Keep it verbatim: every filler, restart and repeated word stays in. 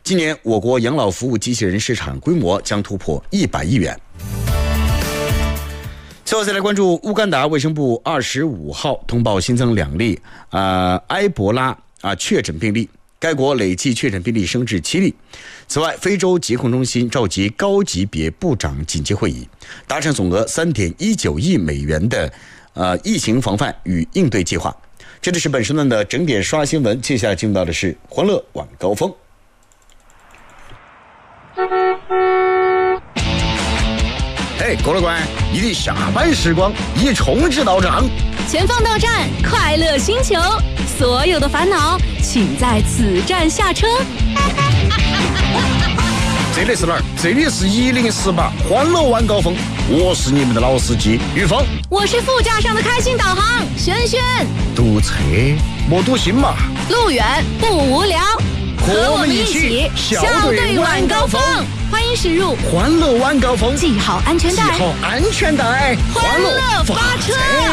今年我国养老服务机器人市场规模将突破一百亿元。最后再来关注乌干达卫生部二十五号通报新增两例呃埃博拉啊确诊病例，该国累计确诊病例升至七例。此外，非洲疾控中心召集高级别部长紧急会议，达成总额 三点一九亿美元的呃疫情防范与应对计划。这里是本时段的整点刷新闻，接下来进入到的是欢乐晚高峰。哎，郭乐官，你的下班时光已充值到账， 前方到站，快乐星球，所有的烦恼，请在此站下车。 这里是哪儿？这里是一零四八欢乐晚高峰，我是你们的老司机玉峰， 我是副驾上的开心导航轩轩。 堵车莫堵心嘛， 路远不无聊，和我们一起笑对晚高峰。欢迎驶入欢乐晚高峰， 系好安全带， 系好安全带， 欢乐发车。